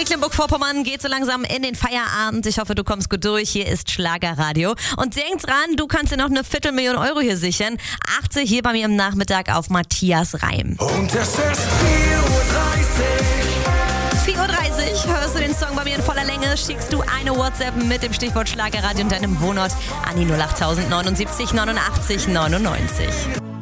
Mecklenburg-Vorpommern geht so langsam in den Feierabend. Ich hoffe, du kommst gut durch. Hier ist Schlagerradio. Und denk dran, du kannst dir noch eine Viertelmillion Euro hier sichern. Achte hier bei mir im Nachmittag auf Matthias Reim. Und es ist 4:30 Uhr. 4:30 Uhr hörst du den Song bei mir in voller Länge, schickst du eine WhatsApp mit dem Stichwort Schlagerradio und deinem Wohnort an die 08000 79 89 99.